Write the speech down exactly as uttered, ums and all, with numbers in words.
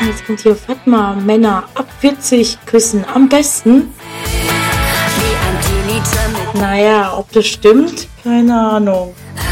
Jetzt kommt hier Fatma, Männer ab vierzig küssen am besten. Naja, ob das stimmt, keine Ahnung.